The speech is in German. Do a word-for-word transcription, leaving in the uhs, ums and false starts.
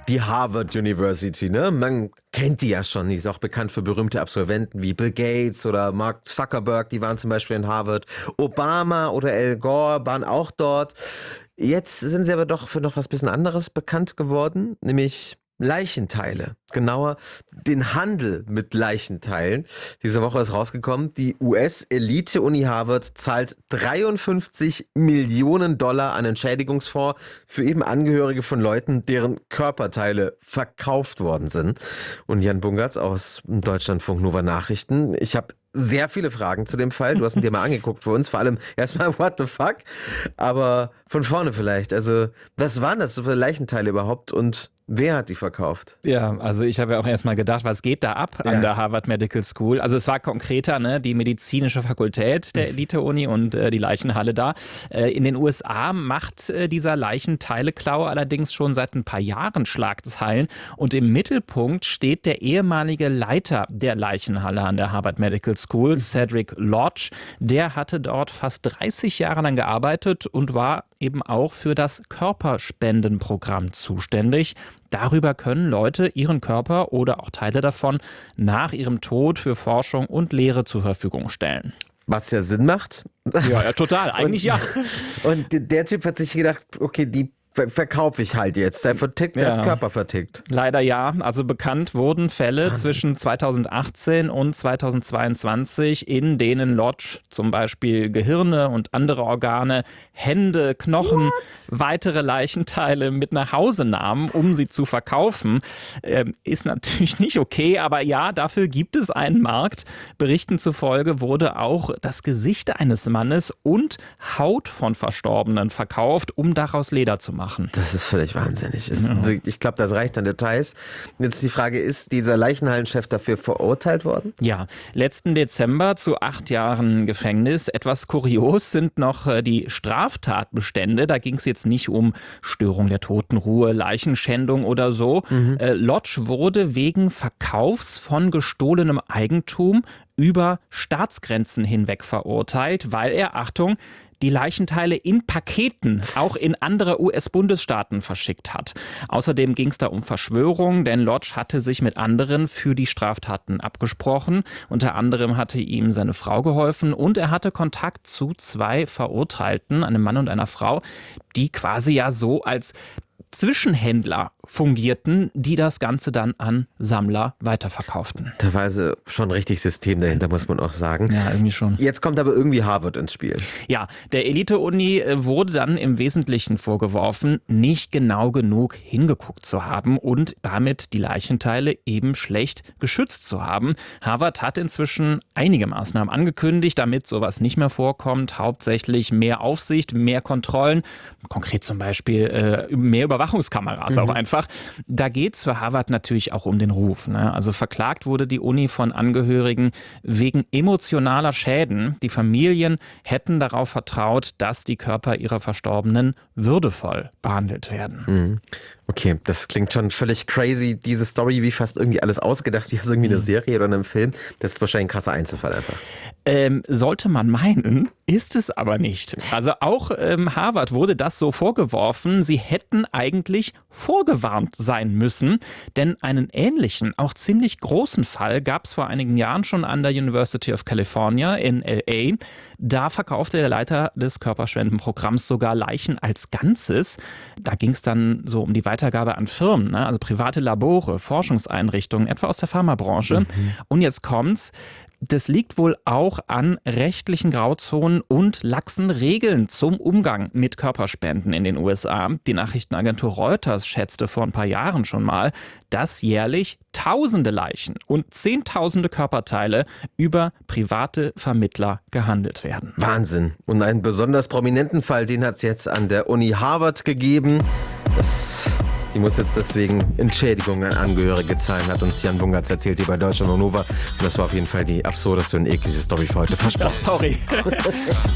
die Harvard University, ne? Man kennt die ja schon. Die ist auch bekannt für berühmte Absolventen wie Bill Gates oder Mark Zuckerberg. Die waren zum Beispiel in Harvard. Obama oder Al Gore waren auch dort. Jetzt sind sie aber doch für noch was bisschen anderes bekannt geworden, nämlich Leichenteile. Genauer den Handel mit Leichenteilen. Diese Woche ist rausgekommen, die U S-Elite-Uni Harvard zahlt dreiundfünfzig Millionen Dollar an Entschädigungsfonds für eben Angehörige von Leuten, deren Körperteile verkauft worden sind. Und Jan Bungartz aus Deutschlandfunk Nova Nachrichten. Ich habe sehr viele Fragen zu dem Fall. Du hast ihn dir mal angeguckt für uns. Vor allem erstmal, what the fuck? Aber von vorne vielleicht. Also, was waren das so für Leichenteile überhaupt und wer hat die verkauft? Ja, also ich habe ja auch erstmal gedacht, was geht da ab an ja. der Harvard Medical School? Also es war konkreter, ne, die medizinische Fakultät der Elite-Uni und äh, die Leichenhalle da. Äh, in den U S A macht äh, dieser Leichenteile-Klau allerdings schon seit ein paar Jahren Schlagzeilen. Und im Mittelpunkt steht der ehemalige Leiter der Leichenhalle an der Harvard Medical School, Cedric Lodge. Der hatte dort fast dreißig Jahre lang gearbeitet und war eben auch für das Körperspendenprogramm zuständig. Darüber können Leute ihren Körper oder auch Teile davon nach ihrem Tod für Forschung und Lehre zur Verfügung stellen. Was ja Sinn macht. Ja, ja total, eigentlich und, ja. Und der Typ hat sich gedacht, okay, die verkaufe ich halt jetzt. Der vertickt, der ja. hat Körper vertickt. Leider ja. Also bekannt wurden Fälle Wahnsinn. zwischen zweitausendachtzehn und zweitausendzweiundzwanzig, in denen Lodge zum Beispiel Gehirne und andere Organe, Hände, Knochen, What? weitere Leichenteile mit nach Hause nahm, um sie zu verkaufen. Ähm, ist natürlich nicht okay, aber ja, dafür gibt es einen Markt. Berichten zufolge wurde auch das Gesicht eines Mannes und Haut von Verstorbenen verkauft, um daraus Leder zu machen. Das ist völlig wahnsinnig. Ist ja. wirklich, ich glaube, das reicht an Details. Jetzt die Frage, ist dieser Leichenhallenchef dafür verurteilt worden? Ja, letzten Dezember zu acht Jahren Gefängnis. Etwas kurios sind noch die Straftatbestände. Da ging es jetzt nicht um Störung der Totenruhe, Leichenschändung oder so. Mhm. Äh, Lodge wurde wegen Verkaufs von gestohlenem Eigentum über Staatsgrenzen hinweg verurteilt, weil er, Achtung, die Leichenteile in Paketen auch in andere U S-Bundesstaaten verschickt hat. Außerdem ging es da um Verschwörung, denn Lodge hatte sich mit anderen für die Straftaten abgesprochen. Unter anderem hatte ihm seine Frau geholfen und er hatte Kontakt zu zwei Verurteilten, einem Mann und einer Frau, die quasi ja so als Zwischenhändler fungierten, die das Ganze dann an Sammler weiterverkauften. Da war also schon richtig System dahinter, muss man auch sagen. Ja, irgendwie schon. Jetzt kommt aber irgendwie Harvard ins Spiel. Ja, der Elite-Uni wurde dann im Wesentlichen vorgeworfen, nicht genau genug hingeguckt zu haben und damit die Leichenteile eben schlecht geschützt zu haben. Harvard hat inzwischen einige Maßnahmen angekündigt, damit sowas nicht mehr vorkommt. Hauptsächlich mehr Aufsicht, mehr Kontrollen, konkret zum Beispiel äh, mehr Überwachungskameras, mhm. auch einfach. Da geht es für Harvard natürlich auch um den Ruf. Ne? Also verklagt wurde die Uni von Angehörigen wegen emotionaler Schäden. Die Familien hätten darauf vertraut, dass die Körper ihrer Verstorbenen würdevoll behandelt werden. Mhm. Okay, das klingt schon völlig crazy. Diese Story, wie fast irgendwie alles ausgedacht, wie aus irgendwie einer Serie oder einem Film. Das ist wahrscheinlich ein krasser Einzelfall einfach. Ähm, sollte man meinen, ist es aber nicht. Also auch ähm, Harvard wurde das so vorgeworfen. Sie hätten eigentlich vorgewarnt sein müssen, denn einen ähnlichen, auch ziemlich großen Fall gab es vor einigen Jahren schon an der University of California in L A. Da verkaufte der Leiter des Körperspendenprogramms sogar Leichen als Ganzes. Da ging es dann so um die Weitergabe an Firmen, ne? Also private Labore, Forschungseinrichtungen, etwa aus der Pharmabranche. Mhm. Und jetzt kommt's. Das liegt wohl auch an rechtlichen Grauzonen und laxen Regeln zum Umgang mit Körperspenden in den U S A. Die Nachrichtenagentur Reuters schätzte vor ein paar Jahren schon mal, dass jährlich tausende Leichen und zehntausende Körperteile über private Vermittler gehandelt werden. Wahnsinn. Und einen besonders prominenten Fall, den hat es jetzt an der Uni Harvard gegeben. Das... Die muss jetzt deswegen Entschädigungen an Angehörige zahlen, hat uns Jan Bungartz erzählt hier bei Deutschlandfunk Nova. Und das war auf jeden Fall die absurdeste und eklige Story für heute. Versprochen. Ja, sorry.